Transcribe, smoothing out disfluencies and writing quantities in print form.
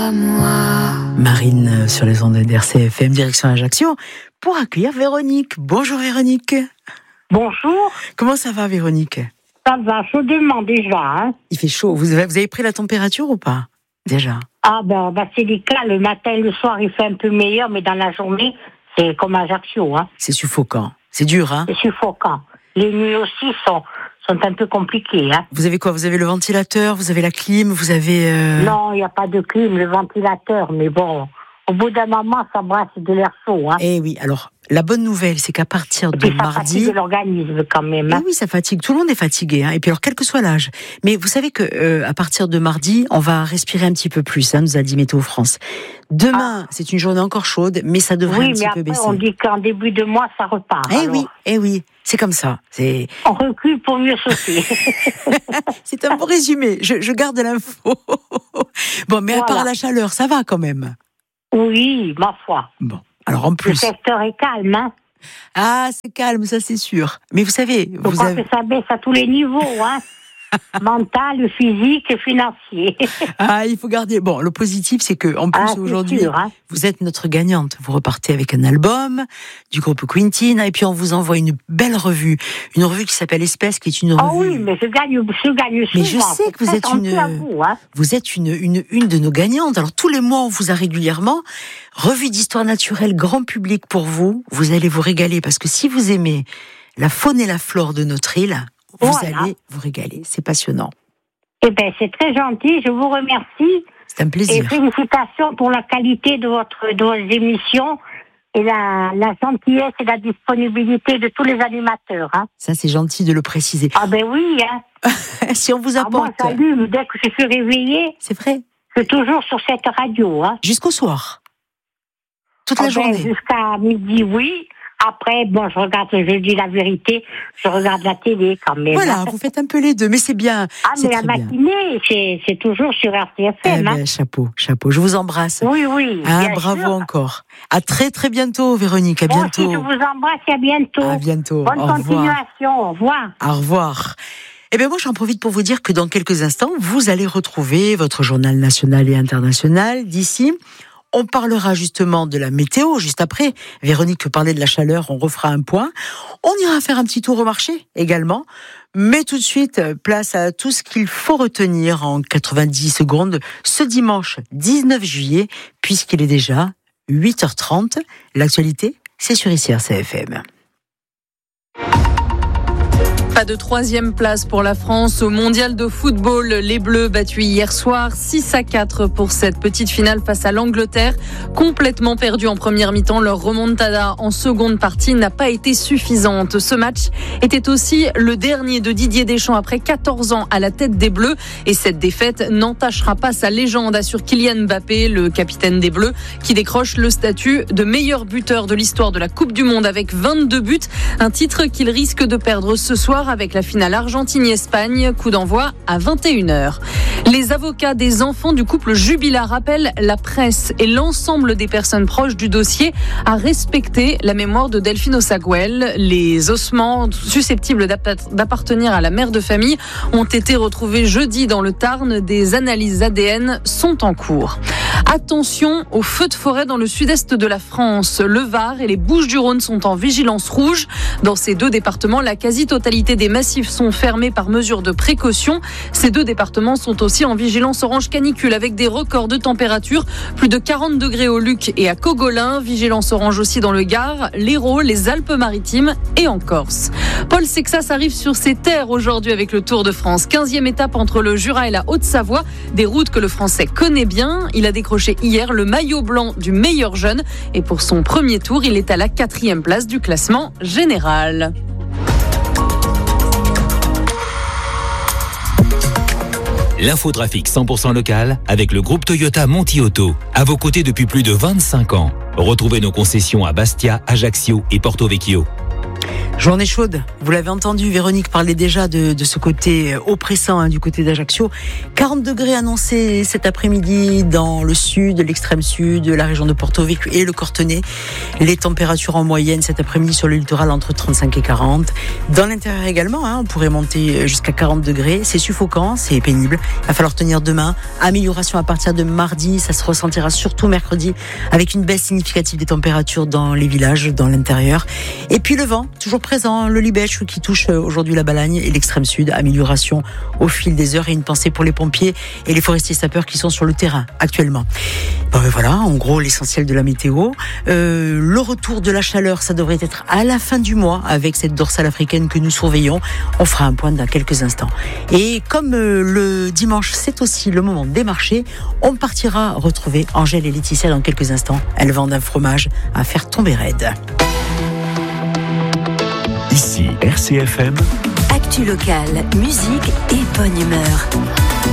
Marine sur les ondes d'RCFM, direction Ajaccio, pour accueillir Véronique. Bonjour Véronique. Bonjour. Comment ça va Véronique? Ça va chaudement déjà. Hein. Il fait chaud. Vous avez pris la température ou pas déjà? Ah ben c'est des cas. Le matin, le soir, il fait un peu meilleur, mais dans la journée, c'est comme Ajaccio. Hein. C'est suffocant. C'est dur, hein? C'est suffocant. Les nuits aussi sont un peu compliquées. Hein. Vous avez quoi? Vous avez le ventilateur? Vous avez la clim? Vous avez... Non, il n'y a pas de clim, le ventilateur. Mais bon, au bout d'un moment, ça brasse de l'air chaud. Hein. Eh oui, alors, la bonne nouvelle, c'est qu'à partir de ça mardi... Ça fatigue l'organisme quand même. Hein. Oui, ça fatigue. Tout le monde est fatigué. Hein. Et puis alors, quel que soit l'âge. Mais vous savez que à partir de mardi, on va respirer un petit peu plus, nous a dit Météo France. Demain, c'est une journée encore chaude, mais ça devrait un petit peu baisser. On dit qu'en début de mois, ça repart. Eh oui, c'est comme ça. On recule pour mieux sauter. C'est un bon résumé. Je garde l'info. Bon, mais à part la chaleur, ça va quand même. Oui, ma foi. Bon, alors en plus... Le secteur est calme, hein. Ah, c'est calme, ça c'est sûr. Mais vous savez... que ça baisse à tous les niveaux, hein. Mental, physique et financier. Ah, il faut garder... Bon, le positif, c'est que en plus, aujourd'hui, sûr, hein. Vous êtes notre gagnante. Vous repartez avec un album du groupe Quintin, et puis on vous envoie une belle revue. Une revue qui s'appelle Espèce, qui est une revue... Oh oui, mais je gagne souvent. Mais je sais que vous êtes vous êtes une de nos gagnantes. Alors, tous les mois, on vous a régulièrement. Revue d'histoire naturelle, grand public pour vous. Vous allez vous régaler, parce que si vous aimez la faune et la flore de notre île... Vous allez vous régaler, c'est passionnant. Eh bien, c'est très gentil, je vous remercie. C'est un plaisir. Et félicitations pour la qualité de vos émissions et la gentillesse et la disponibilité de tous les animateurs. Hein. Ça, c'est gentil de le préciser. Ah ben oui. Hein. Si on vous apporte... moi, j'allume dès que je suis réveillée. C'est vrai. C'est toujours sur cette radio. Hein. Jusqu'au soir. Toute la journée. Jusqu'à midi, oui. Après, je dis la vérité, je regarde la télé quand même. Voilà, vous faites un peu les deux, mais c'est bien. Ah, mais la matinée, c'est toujours sur RCFM. Hein. Chapeau. Je vous embrasse. Oui. Bravo sûr. encore. À très très bientôt, Véronique. À bientôt. Moi aussi, je vous embrasse et à bientôt. À bientôt. Bonne continuation. Au revoir. Au revoir. Eh bien, moi, j'en profite pour vous dire que dans quelques instants, vous allez retrouver votre journal national et international d'ici. On parlera justement de la météo juste après. Véronique parlait de la chaleur, on refera un point. On ira faire un petit tour au marché également. Mais tout de suite, place à tout ce qu'il faut retenir en 90 secondes ce dimanche 19 juillet, puisqu'il est déjà 8h30. L'actualité, c'est sur RCFM. Pas de troisième place pour la France au mondial de football. Les Bleus battus hier soir 6-4 pour cette petite finale face à l'Angleterre. Complètement perdus en première mi-temps, leur remontada en seconde partie n'a pas été suffisante. Ce match était aussi le dernier de Didier Deschamps après 14 ans à la tête des Bleus. Et cette défaite n'entachera pas sa légende, assure Kylian Mbappé, le capitaine des Bleus, qui décroche le statut de meilleur buteur de l'histoire de la Coupe du Monde avec 22 buts. Un titre qu'il risque de perdre ce soir avec la finale Argentine-Espagne, coup d'envoi à 21h. Les avocats des enfants du couple Jubilat rappellent la presse et l'ensemble des personnes proches du dossier à respecter la mémoire de Delphine Osaguel. Les ossements susceptibles d'appartenir à la mère de famille ont été retrouvés jeudi dans le Tarn. Des analyses ADN sont en cours. Attention aux feux de forêt dans le sud-est de la France. Le Var et les Bouches-du-Rhône sont en vigilance rouge. Dans ces deux départements, la quasi-totalité des massifs sont fermés par mesure de précaution. Ces deux départements sont aussi en vigilance orange canicule avec des records de température. Plus de 40 degrés au Luc et à Cogolin. Vigilance orange aussi dans le Gard, l'Hérault, les Alpes-Maritimes et en Corse. Paul Sexas arrive sur ses terres aujourd'hui avec le Tour de France. 15e étape entre le Jura et la Haute-Savoie. Des routes que le Français connaît bien. Il a décroché hier le maillot blanc du meilleur jeune. Et pour son premier tour, il est à la 4e place du classement général. L'infotrafic 100% local avec le groupe Toyota Monti Auto. À vos côtés depuis plus de 25 ans. Retrouvez nos concessions à Bastia, Ajaccio et Porto Vecchio. Journée chaude, vous l'avez entendu, Véronique parlait déjà de ce côté oppressant du côté d'Ajaccio. 40 degrés annoncés cet après-midi dans le sud, l'extrême sud, la région de Porto Vecchio et le Cortenay. Les températures en moyenne cet après-midi sur le littoral entre 35 et 40. Dans l'intérieur également, on pourrait monter jusqu'à 40 degrés. C'est suffocant, c'est pénible. Il va falloir tenir demain. Amélioration à partir de mardi, ça se ressentira surtout mercredi avec une baisse significative des températures dans les villages, dans l'intérieur. Et puis le vent, toujours présent, le Libèche qui touche aujourd'hui la Balagne et l'extrême sud, amélioration au fil des heures et une pensée pour les pompiers et les forestiers sapeurs qui sont sur le terrain actuellement. Voilà, en gros l'essentiel de la météo. Le retour de la chaleur, ça devrait être à la fin du mois avec cette dorsale africaine que nous surveillons. On fera un point dans quelques instants. Et comme le dimanche, c'est aussi le moment des marchés, on partira retrouver Angèle et Laetitia dans quelques instants. Elles vendent un fromage à faire tomber raide. Ici RCFM. Actu locale, musique et bonne humeur.